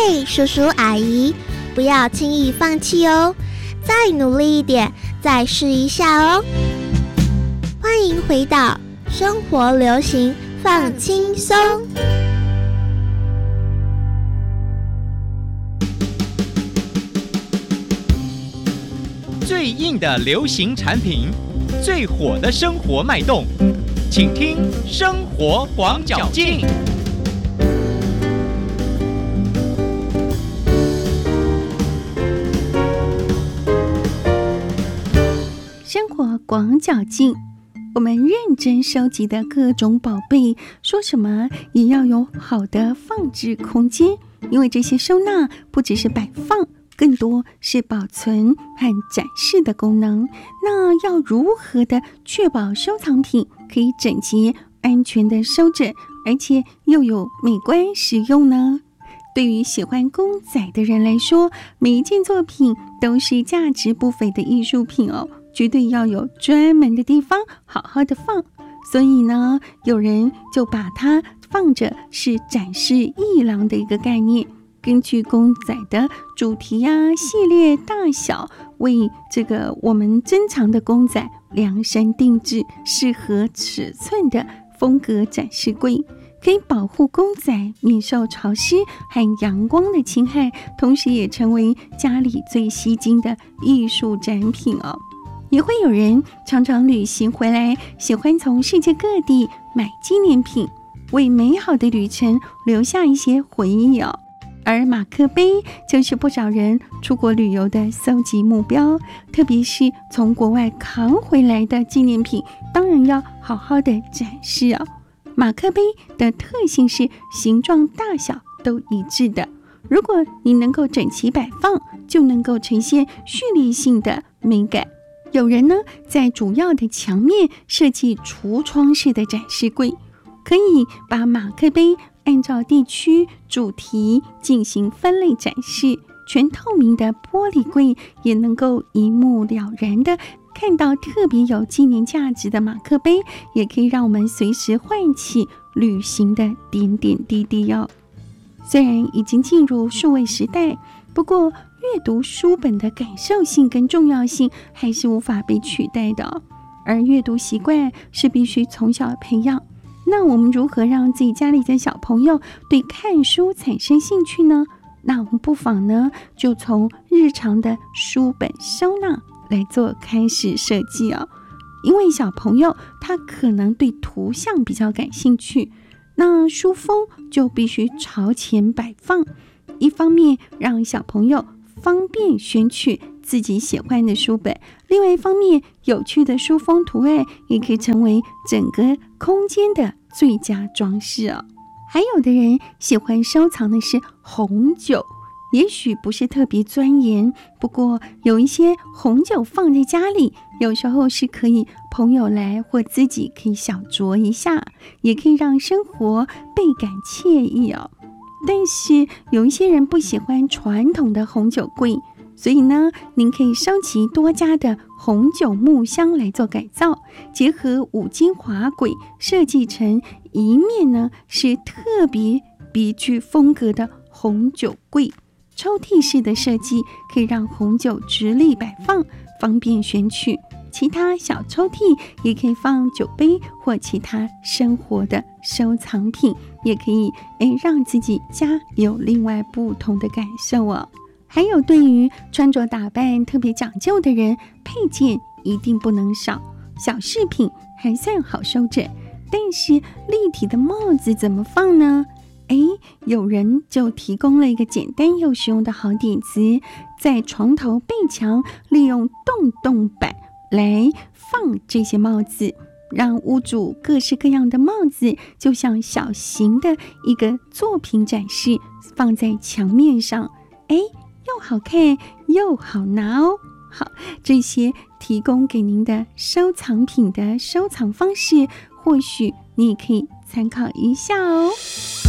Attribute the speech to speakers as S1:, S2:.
S1: 嘿，叔叔阿姨，不要轻易放弃哦，再努力一点，再试一下哦。欢迎回到生活流行放轻松。
S2: 最硬的流行产品，最火的生活脉动，请听生活广角镜。
S3: 生活广角镜，我们认真收集的各种宝贝，说什么也要有好的放置空间，因为这些收纳不只是摆放，更多是保存和展示的功能。那要如何的确保收藏品可以整洁安全的收着，而且又有美观实用呢？对于喜欢公仔的人来说，每一件作品都是价值不菲的艺术品哦，绝对要有专门的地方好好的放。所以呢，有人就把它放着是展示艺廊的一个概念，根据公仔的主题系列大小，为这个我们珍藏的公仔量身定制适合尺寸的风格展示柜，可以保护公仔免受潮湿和阳光的侵害，同时也成为家里最吸睛的艺术展品哦。也会有人常常旅行回来，喜欢从世界各地买纪念品，为美好的旅程留下一些回忆哦。而马克杯就是不少人出国旅游的搜集目标，特别是从国外扛回来的纪念品，当然要好好的展示哦。马克杯的特性是形状大小都一致的，如果你能够整齐摆放，就能够呈现序列性的美感。有人呢，在主要的墙面设计橱窗式的展示柜，可以把马克杯按照地区主题进行分类展示。全透明的玻璃柜也能够一目了然的看到特别有纪念价值的马克杯，也可以让我们随时唤起旅行的点点滴滴哦。虽然已经进入数位时代，不过阅读书本的感受性跟重要性还是无法被取代的哦。而阅读习惯是必须从小培养，那我们如何让自己家里的小朋友对看书产生兴趣呢？那我们不妨呢，就从日常的书本收纳来做开始设计哦。因为小朋友他可能对图像比较感兴趣，那书封就必须朝前摆放，一方面让小朋友方便选取自己喜欢的书本，另外一方面，有趣的书封图案也可以成为整个空间的最佳装饰哦。还有的人喜欢收藏的是红酒，也许不是特别钻研，不过有一些红酒放在家里，有时候是可以朋友来或自己可以小酌一下，也可以让生活倍感惬意哦。但是有一些人不喜欢传统的红酒柜，所以呢，您可以收集多家的红酒木箱来做改造，结合五金滑轨设计成一面呢是特别别具风格的红酒柜，抽屉式的设计可以让红酒直立摆放，方便选取。其他小抽屉也可以放酒杯或其他生活的收藏品，也可以让自己家有另外不同的感受哦。还有对于穿着打扮特别讲究的人，配件一定不能少，小饰品还算好收着，但是立体的帽子怎么放呢？有人就提供了一个简单又实用的好点子，在床头背墙利用洞板来放这些帽子，让屋主各式各样的帽子就像小型的一个作品展示，放在墙面上，又好看又好拿哦。好，这些提供给您的收藏品的收藏方式，或许你也可以参考一下哦。